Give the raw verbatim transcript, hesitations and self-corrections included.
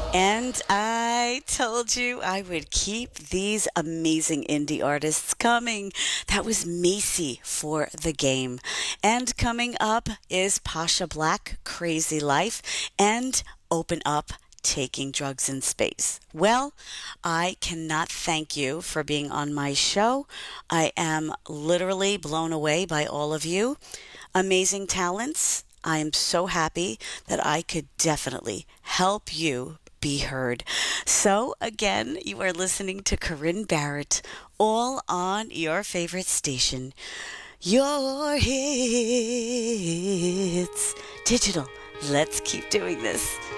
And I told you I would keep these amazing indie artists coming. That was Macy for the game. And coming up is Pasha Black, Crazy Life, and Open Up. Taking drugs in space. Well, I cannot thank you for being on my show. I am literally blown away by all of you. Amazing talents. I am so happy that I could definitely help you be heard. So, again, you are listening to Corinne Barrett, all on your favorite station, your hits digital. Let's keep doing this.